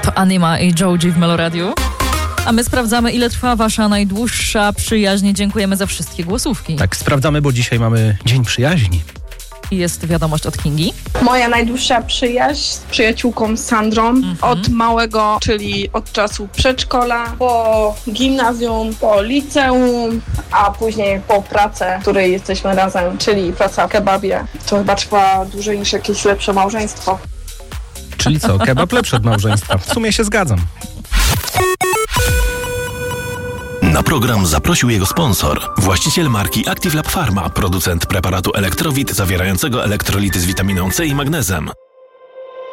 To Anima i Joji w Meloradiu. A my sprawdzamy, ile trwa wasza najdłuższa przyjaźń. Dziękujemy za wszystkie głosówki. Tak, sprawdzamy, bo dzisiaj mamy Dzień Przyjaźni. I jest wiadomość od Kingi. Moja najdłuższa przyjaźń z przyjaciółką Sandrą od małego, czyli od czasu przedszkola, po gimnazjum, po liceum, a później po pracę, w której jesteśmy razem, czyli praca w kebabie. To chyba trwa dłużej niż jakieś lepsze małżeństwo. Czyli co, kebab lepszy od małżeństwa. W sumie się zgadzam. Na program zaprosił jego sponsor, właściciel marki Active Lab Pharma, producent preparatu Elektrowit zawierającego elektrolity z witaminą C i magnezem.